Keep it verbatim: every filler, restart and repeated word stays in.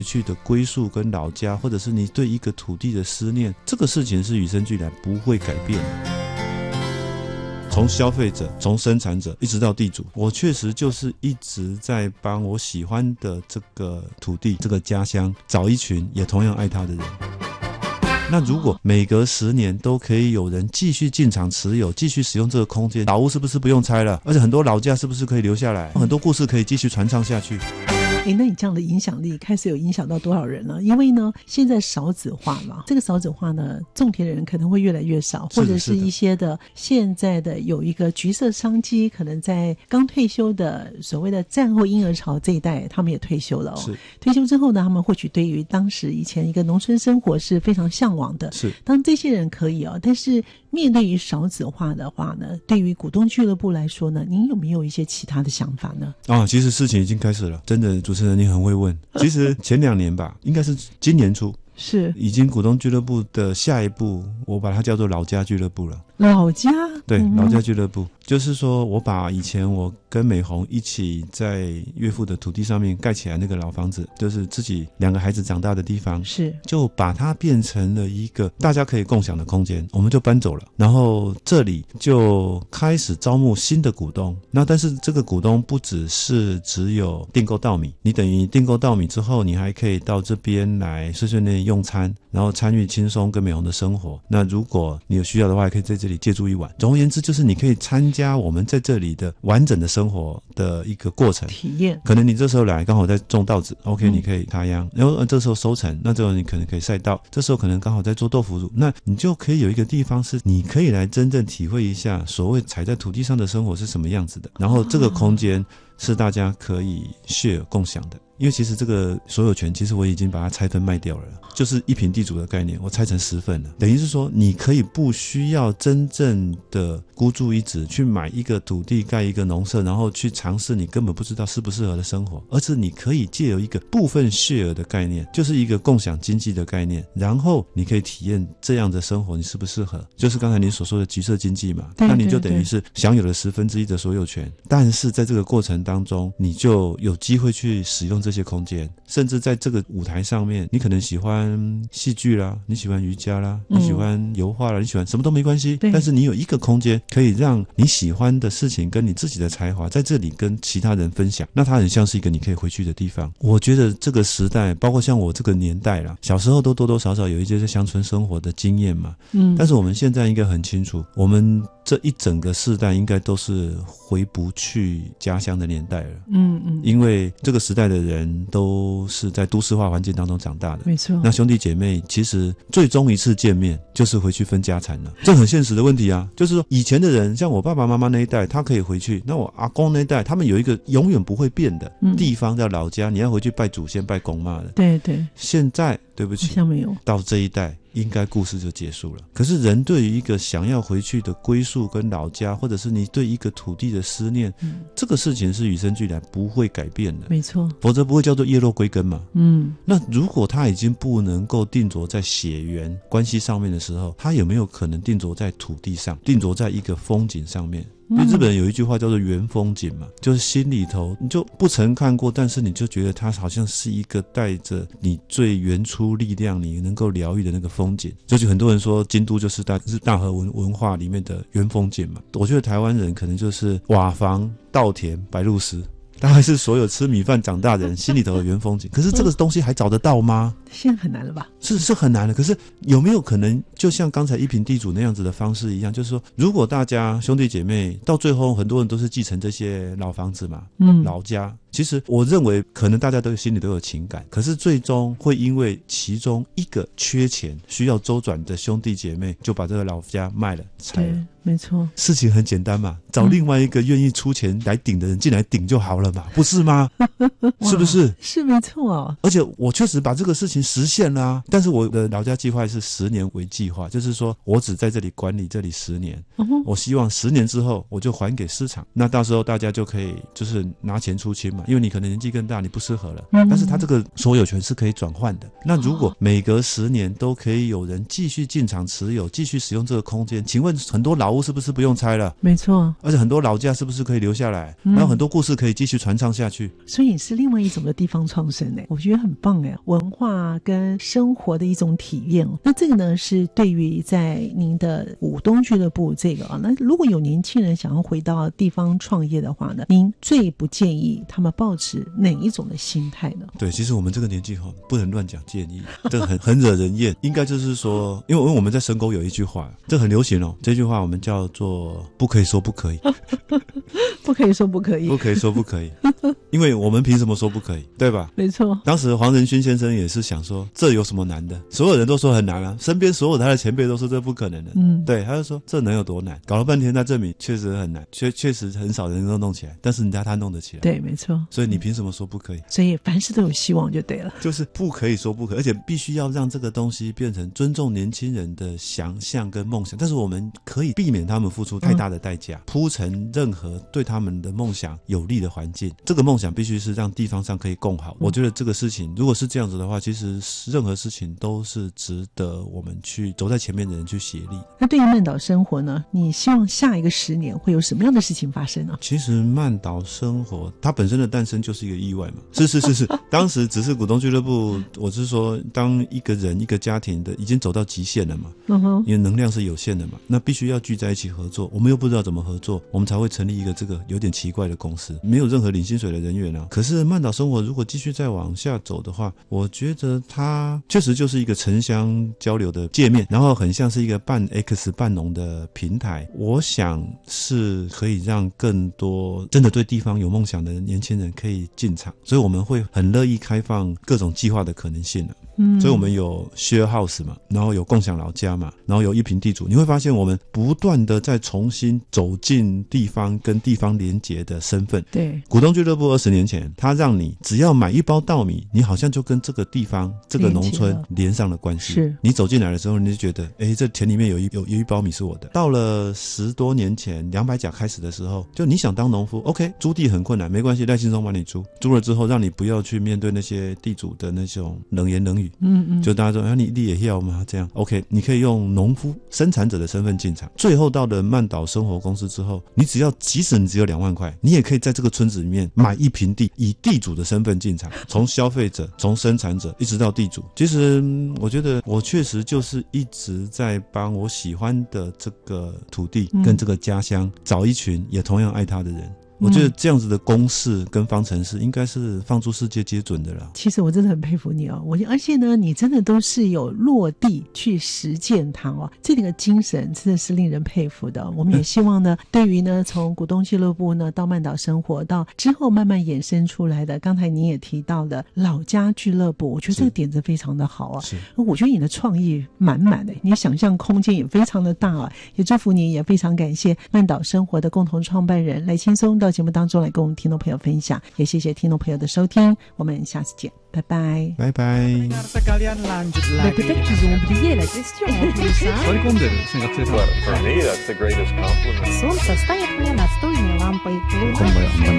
去的归宿跟老家，或者是你对一个土地的思念，这个事情是与生俱来，不会改变的。从消费者，从生产者一直到地主，我确实就是一直在帮我喜欢的这个土地这个家乡找一群也同样爱他的人。那如果每隔十年都可以有人继续进场持有，继续使用这个空间，老屋是不是不用拆了？而且很多老家是不是可以留下来？很多故事可以继续传唱下去。 诶，那你这样的影响力开始有影响到多少人了？因为呢，现在少子化嘛，这个少子化呢，种田的人可能会越来越少，或者是一些的现在的有一个橘色商机，可能在刚退休的所谓的战后婴儿潮这一代，他们也退休了哦。 是退休之后呢，他们或许对于当时以前一个农村生活是非常向往的。 是， 当这些人可以哦，但是面对于少子化的话呢，对于股东俱乐部来说呢，您有没有一些其他的想法呢？ 啊，其实事情已经开始了，真的，主持人你很会问。其实前两年吧，应该是今年初， 是已经股东俱乐部的下一步，我把它叫做老家俱乐部了。 老家， 对， 嗯、 老家俱乐部就是说我把以前我跟美红一起在岳父的土地上面盖起来那个老房子，就是自己两个孩子长大的地方， 是就把它变成了一个大家可以共享的空间，我们就搬走了。然后这里就开始招募新的股东，那但是这个股东不只是只有订购稻米，你等于订购稻米之后，你还可以到这边来碎碎念用餐，然后参与轻松跟美红的生活。那如果你有需要的话，也可以在这里借住一晚。总而言之，就是你可以参加我们在这里的完整的生活的一个过程体验。 可能你这时候来刚好在种稻子 OK、嗯、你可以插秧，然后这时候收成，那这时候你可能可以晒稻，这时候可能刚好在做豆腐乳，那你就可以有一个地方是你可以来真正体会一下所谓踩在土地上的生活是什么样子的，然后这个空间是大家可以 share 共享的。因为其实这个所有权其实我已经把它拆分卖掉了，就是一坪地主的概念，我拆成十份了，等于是说你可以不需要真正的孤注一掷去买一个土地盖一个农舍，然后去尝试你根本不知道适不适合的生活，而是你可以借由一个部分 share 的概念，就是一个共享经济的概念，然后你可以体验这样的生活你适不适合，就是刚才您所说的橘色经济嘛， 对对对， 那你就等于是享有了十分之一的所有权，但是在这个过程当中你就有机会去使用这些空间，甚至在这个舞台上面你可能喜欢戏剧啦，你喜欢瑜伽啦、嗯、你喜欢油画啦，你喜欢什么都没关系，但是你有一个空间可以让你喜欢的事情跟你自己的才华在这里跟其他人分享，那它很像是一个你可以回去的地方。我觉得这个时代包括像我这个年代啦，小时候都多多少少有一些在乡村生活的经验嘛，嗯，但是我们现在应该很清楚，我们这一整个世代应该都是回不去家乡的年代了，嗯嗯，因为这个时代的人都是在都市化环境当中长大的， 没错。 那兄弟姐妹其实最终一次见面就是回去分家产了，这很现实的问题啊。就是说以前的人，像我爸爸妈妈那一代，他可以回去，那我阿公那一代，他们有一个永远不会变的地方叫老家，你要回去拜祖先拜公妈的。 对对， 现在对不起， 好像没有， 到这一代应该故事就结束了。可是人对于一个想要回去的归宿跟老家，或者是你对一个土地的思念、嗯、这个事情是与生俱来不会改变的， 没错， 否则不会叫做叶落归根嘛。 嗯， 那如果他已经不能够定着在血缘关系上面的时候，他有没有可能定着在土地上，定着在一个风景上面？因为日本人有一句话叫做原风景嘛，就是心里头你就不曾看过，但是你就觉得它好像是一个带着你最原初力量你能够疗愈的那个风景。就是很多人说京都就是大是大和文文化里面的原风景嘛，我觉得台湾人可能就是瓦房稻田白鹭鸶，大概是所有吃米饭长大的人心里头的原风景。可是这个东西还找得到吗？ 现在很难了吧？ 是是很难的。可是有没有可能就像刚才一坪地主那样子的方式一样，就是说如果大家兄弟姐妹到最后很多人都是继承这些老房子嘛，嗯，老家，其实我认为可能大家都心里都有情感，可是最终会因为其中一个缺钱需要周转的兄弟姐妹就把这个老家卖了拆了。 没错， 事情很简单嘛，找另外一个愿意出钱来顶的人进来顶就好了嘛，不是吗？是不是？ 是没错哦。 而且我确实把这个事情情实现啦、啊。但是我的老家计划是十年为计划，就是说我只在这里管理这里十年，嗯、我希望十年之后我就还给市场，那到时候大家就可以就是拿钱出清嘛，因为你可能年纪更大，你不适合了，嗯、但是他这个所有权是可以转换的。那如果每隔十年都可以有人继续进场持有，继续使用这个空间，请问很多老屋是不是不用拆了？ 没错， 而且很多老家是不是可以留下来？嗯、然后很多故事可以继续传唱下去。 所以是另外一种的地方创生诶，我觉得很棒诶，文化跟生活的一种体验。那这个呢是对于在您的股东俱乐部这个啊，那如果有年轻人想要回到地方创业的话呢，您最不建议他们抱持哪一种的心态呢？ 对，其实我们这个年纪哈，不能乱讲建议，这个很很惹人厌。应该就是说，因为因为我们在深沟有一句话，这很流行哦，这句话我们叫做不可以说不可以， 不可以说不可以， 不可以说不可以，因为我们凭什么说不可以，对吧？ 没错。 当时黄仁勋先生也是想说，这有什么难的？所有人都说很难啊，身边所有他的前辈都说这不可能的，嗯，对，他就说这能有多难？搞了半天，他证明确实很难，确确实很少人能够弄起来，但是人家他弄得起来， 对，没错。 所以你凭什么说不可以？ 所以凡事都有希望就对了， 就是不可以说不可以，而且必须要让这个东西变成尊重年轻人的想象跟梦想，但是我们可以避免他们付出太大的代价，嗯、铺成任何对他们的梦想有利的环境。这个梦想必须是让地方上可以共好。嗯、我觉得这个事情如果是这样子的话，其实任何事情都是值得我们去走在前面的人去协力。 那对于曼岛生活呢，你希望下一个十年会有什么样的事情发生呢？ 其实曼岛生活它本身的诞生就是一个意外嘛，是是是是，当时只是股东俱乐部，我是说当一个人一个家庭的已经走到极限了嘛，嗯哼，因为能量是有限的嘛，那必须要聚在一起合作，我们又不知道怎么合作，我们才会成立一个这个有点奇怪的公司，没有任何领薪水的人员啊。可是曼岛生活如果继续再往下走的话，我觉得它确实就是一个城乡交流的界面，然后很像是一个半 X 半农的平台，我想是可以让更多真的对地方有梦想的年轻人可以进场，所以我们会很乐意开放各种计划的可能性了。嗯，所以我们有 share house 嘛，然后有共享老家嘛，然后有一坪地主，你会发现我们不断的在重新走进地方跟地方连结的身份。 对， 股东俱乐部二十年前，他让你只要买一包稻米，你好像就跟这个地方这个农村连上了关系。是，你走进来的时候，你就觉得，哎，这田里面有一有有一包米是我的。到了十多年前，两百甲开始的时候，就你想当农夫 ，OK， 租地很困难，没关系，赖信松帮你租，租了之后，让你不要去面对那些地主的那种冷言冷语。嗯嗯，就大家说啊，你你也要吗？这样 OK， 你可以用农夫生产者的身份进场。最后到了曼岛生活公司之后，你只要即使你只有两万块，你也可以在这个村子里面买一坪地，以地主的身份进场，从消费者、从生产者一直到地主。其实我觉得我确实就是一直在帮我喜欢的这个土地跟这个家乡找一群也同样爱他的人。我觉得这样子的公式跟方程式应该是放诸世界皆准的啦。 其实我真的很佩服你哦，我而且呢，你真的都是有落地去实践它哦，这个精神真的是令人佩服的。我们也希望呢，对于呢从股东俱乐部呢到曼岛生活，到之后慢慢衍生出来的，刚才你也提到的老家俱乐部，我觉得这个点子非常的好啊。是，我觉得你的创意满满的，你想象空间也非常的大啊。也祝福你，也非常感谢曼岛生活的共同创办人赖青松到节目当中来跟我们听众朋友分享，也谢谢听众朋友的收听，我们下次见，拜拜， 拜拜。 Mais peut-être qu'ils ont oublié la question en plus, hein? For me, that's the greatest compliment. Солнце стоит мне настольной лампой.